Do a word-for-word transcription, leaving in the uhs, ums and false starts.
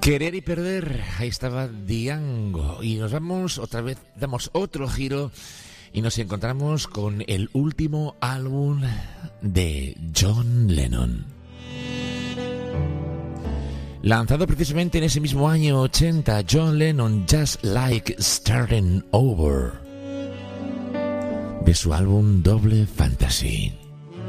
Querer y perder, ahí estaba Diango. Y nos vamos otra vez, damos otro giro y nos encontramos con el último álbum de John Lennon. Lanzado precisamente en ese mismo año ochenta, John Lennon, Just Like Starting Over, de su álbum Double Fantasy.